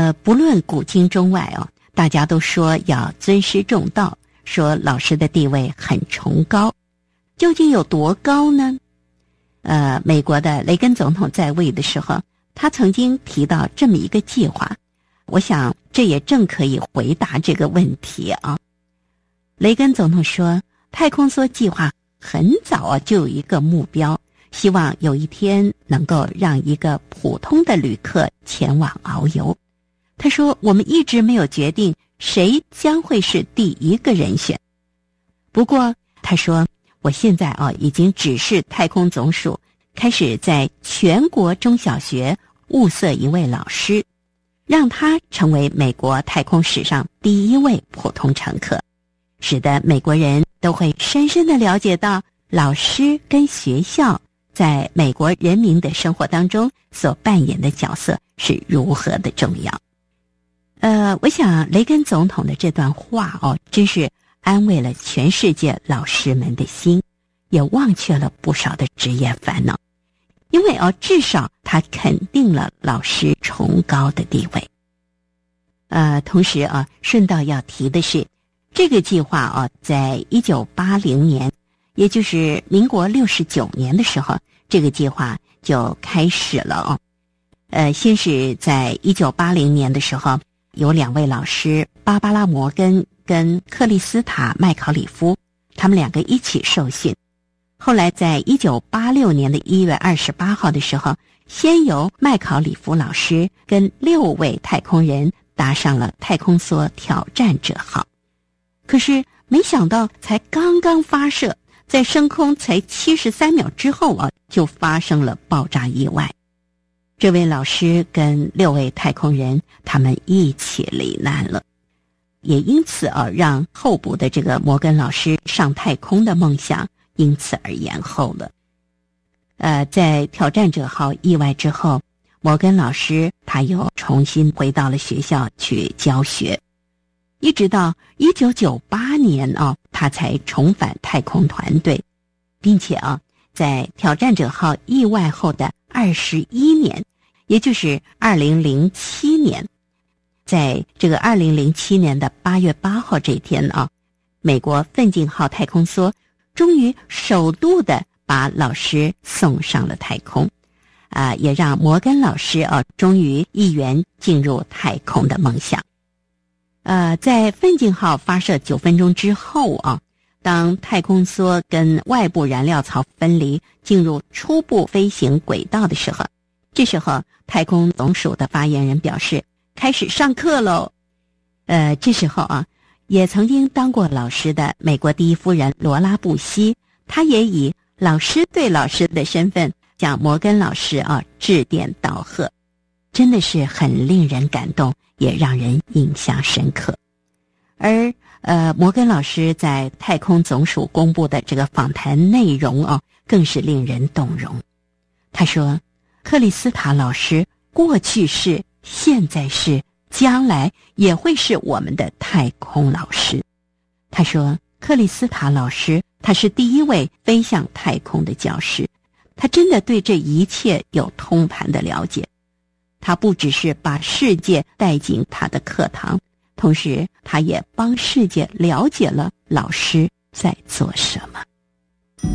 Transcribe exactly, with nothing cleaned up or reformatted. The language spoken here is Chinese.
呃，不论古今中外哦，大家都说要尊师重道，说老师的地位很崇高，究竟有多高呢？呃，美国的雷根总统在位的时候，他曾经提到这么一个计划，我想这也正可以回答这个问题啊。雷根总统说，太空梭计划很早啊就有一个目标，希望有一天能够让一个普通的旅客前往遨游。他说，我们一直没有决定谁将会是第一个人选。不过他说，我现在啊已经指示太空总署开始在全国中小学物色一位老师，让他成为美国太空史上第一位普通乘客，使得美国人都会深深地了解到老师跟学校在美国人民的生活当中所扮演的角色是如何的重要。呃，我想雷根总统的这段话哦，真是安慰了全世界老师们的心，也忘却了不少的职业烦恼。因为哦，至少他肯定了老师崇高的地位。呃，同时啊，顺道要提的是，这个计划啊，在一九八零年，也就是民国六十九年的时候，这个计划就开始了哦。呃，先是在一九八零年的时候，有两位老师，芭芭拉·摩根跟克里斯塔·麦考里夫，他们两个一起受训。后来在一九八六年的一月二十八号的时候，先由麦考里夫老师跟六位太空人搭上了太空梭挑战者号。可是没想到才刚刚发射，在升空才七十三秒之后啊，就发生了爆炸意外。这位老师跟六位太空人他们一起罹难了，也因此啊，让候补的这个摩根老师上太空的梦想因此而延后了。呃，在挑战者号意外之后，摩根老师他又重新回到了学校去教学，一直到一九九八年啊，他才重返太空团队，并且啊，在挑战者号意外后的二十一年，也就是二零零七年，在这个二零零七年的八月八号这一天啊，美国奋进号太空梭终于首度的把老师送上了太空，啊，也让摩根老师啊终于一圆进入太空的梦想。呃，在奋进号发射九分钟之后啊，当太空梭跟外部燃料槽分离，进入初步飞行轨道的时候，这时候太空总署的发言人表示，开始上课喽。呃，这时候啊，也曾经当过老师的美国第一夫人罗拉布希，她也以老师对老师的身份向摩根老师啊致电道贺，真的是很令人感动，也让人印象深刻。而呃，摩根老师在太空总署公布的这个访谈内容啊，更是令人动容。他说，克里斯塔老师过去是，现在是，将来也会是我们的太空老师。他说，克里斯塔老师他是第一位飞向太空的教师，他真的对这一切有通盘的了解。他不只是把世界带进他的课堂，同时他也帮世界了解了老师在做什么。